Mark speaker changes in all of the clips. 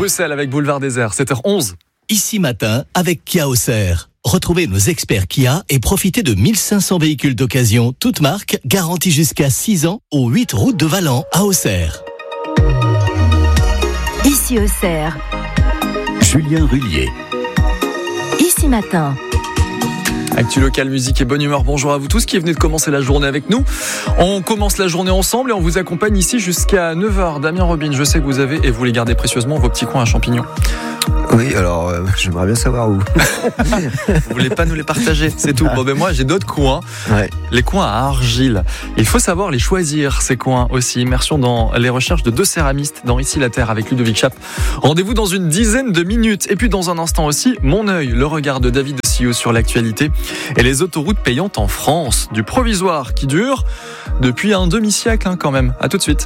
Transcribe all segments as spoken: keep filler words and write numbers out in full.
Speaker 1: Bruxelles avec Boulevard Désert, sept heures onze.
Speaker 2: Ici Matin avec Kia Auxerre. Retrouvez nos experts Kia et profitez de mille cinq cents véhicules d'occasion, toutes marques, garantis jusqu'à six ans, aux huit routes de Valent à Auxerre.
Speaker 3: Ici Auxerre.
Speaker 2: Julien Rullier.
Speaker 3: Ici Matin.
Speaker 1: Actu local, musique et bonne humeur. Bonjour à vous tous qui venez de commencer la journée avec nous. On commence la journée ensemble et on vous accompagne ici jusqu'à neuf heures. Damien Robin, je sais que vous avez, et vous les gardez précieusement, vos petits coins à champignons.
Speaker 4: Oui, alors euh, j'aimerais bien savoir où.
Speaker 1: Vous voulez pas nous les partager, c'est tout. Bon ben moi j'ai d'autres coins,
Speaker 4: ouais.
Speaker 1: Les coins à argile. Il faut savoir les choisir, ces coins aussi. Immersion dans les recherches de deux céramistes dans Ici la Terre avec Ludovic Chap. Rendez-vous dans une dizaine de minutes. Et puis dans un instant aussi, Mon œil, le regard de David Sio sur l'actualité et les autoroutes payantes en France. Du provisoire qui dure depuis un demi-siècle hein, quand même. À tout de suite.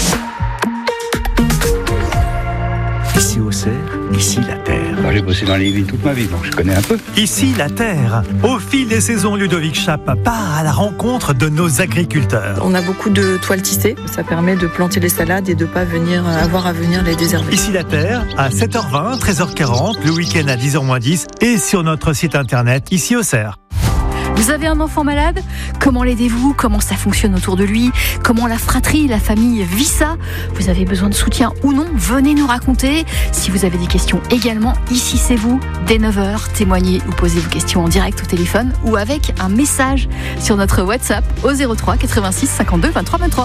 Speaker 2: Ici Auxerre, ici la Terre.
Speaker 5: Moi, j'ai bossé dans les villes toute ma vie, donc je connais un peu.
Speaker 6: Ici la Terre. Au fil des saisons, Ludovic Chap part à la rencontre de nos agriculteurs.
Speaker 7: On a beaucoup de toiles tissées. Ça permet de planter les salades et de ne pas venir, avoir à venir les désherber.
Speaker 6: Ici la Terre, à sept heures vingt, treize heures quarante, le week-end à dix heures moins dix et sur notre site internet Ici Auxerre.
Speaker 8: Vous avez un enfant malade ? Comment l'aidez-vous ? Comment ça fonctionne autour de lui ? Comment la fratrie, la famille vit ça ? Vous avez besoin de soutien ou non ? Venez nous raconter. Si vous avez des questions également, ici c'est vous. Dès neuf heures, témoignez ou posez vos questions en direct au téléphone ou avec un message sur notre WhatsApp au zéro trois quatre-vingt-six cinquante-deux vingt-trois vingt-trois.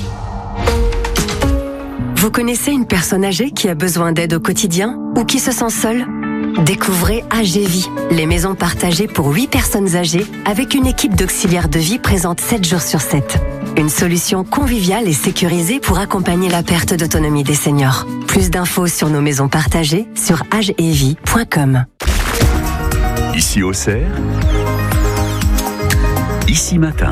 Speaker 3: Vous connaissez une personne âgée qui a besoin d'aide au quotidien ou qui se sent seule ? Découvrez A G Vie, les maisons partagées pour huit personnes âgées avec une équipe d'auxiliaires de vie présente sept jours sur sept. Une solution conviviale et sécurisée pour accompagner la perte d'autonomie des seniors. Plus d'infos sur nos maisons partagées sur agevie point com.
Speaker 2: Ici Auxerre, Ici Matin.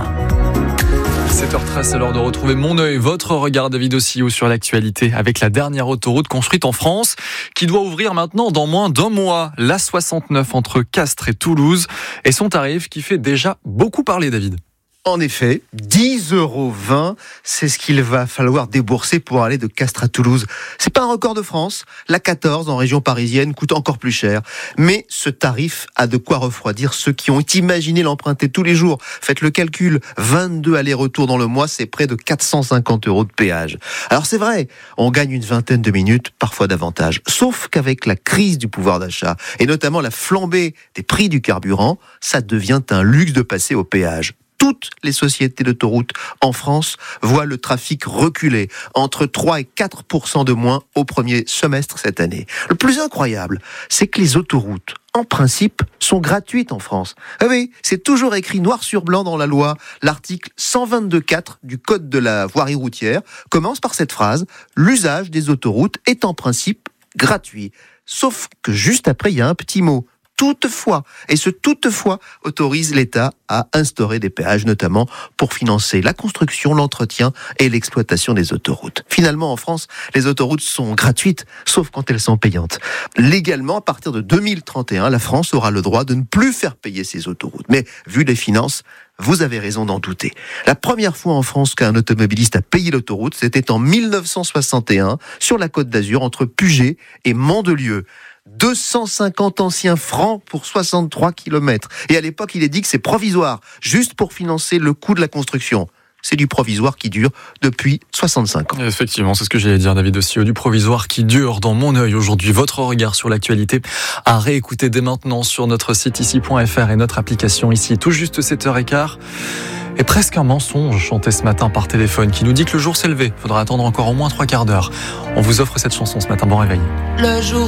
Speaker 1: sept heures treize, c'est l'heure de retrouver Mon œil, votre regard David Sio sur l'actualité avec la dernière autoroute construite en France qui doit ouvrir maintenant dans moins d'un mois. l'A soixante-neuf entre Castres et Toulouse et son tarif qui fait déjà beaucoup parler, David.
Speaker 4: En effet, dix euros vingt, c'est ce qu'il va falloir débourser pour aller de Castres à Toulouse. C'est pas un record de France. La quatorze en région parisienne coûte encore plus cher. Mais ce tarif a de quoi refroidir ceux qui ont imaginé l'emprunter tous les jours. Faites le calcul, vingt-deux allers-retours dans le mois, c'est près de quatre cent cinquante euros de péage. Alors c'est vrai, on gagne une vingtaine de minutes, parfois davantage. Sauf qu'avec la crise du pouvoir d'achat, et notamment la flambée des prix du carburant, ça devient un luxe de passer au péage. Toutes les sociétés d'autoroutes en France voient le trafic reculer entre trois et quatre pour cent de moins au premier semestre cette année. Le plus incroyable, c'est que les autoroutes, en principe, sont gratuites en France. Ah oui, c'est toujours écrit noir sur blanc dans la loi. L'article cent vingt-deux quatre du Code de la voirie routière commence par cette phrase « L'usage des autoroutes est en principe gratuit ». Sauf que juste après, il y a un petit mot. Toutefois, et ce toutefois autorise l'État à instaurer des péages, notamment pour financer la construction, l'entretien et l'exploitation des autoroutes. Finalement, en France, les autoroutes sont gratuites, sauf quand elles sont payantes. Légalement, à partir de deux mille trente et un, la France aura le droit de ne plus faire payer ses autoroutes. Mais, vu les finances, vous avez raison d'en douter. La première fois en France qu'un automobiliste a payé l'autoroute, c'était en mille neuf cent soixante et un, sur la Côte d'Azur, entre Puget et Mandelieu. deux cent cinquante anciens francs pour soixante-trois kilomètres. Et à l'époque, il est dit que c'est provisoire, juste pour financer le coût de la construction. C'est du provisoire qui dure depuis soixante-cinq ans.
Speaker 1: Effectivement, c'est ce que j'allais dire, David Sio, du provisoire qui dure dans Mon œil aujourd'hui. Votre regard sur l'actualité à réécouter dès maintenant sur notre site ici point f r et notre application ici. Tout juste sept heures quinze. Et presque un mensonge chanté ce matin par téléphone qui nous dit que le jour s'est levé. Faudra attendre encore au moins trois quarts d'heure. On vous offre cette chanson ce matin. Bon réveil.
Speaker 9: Le jour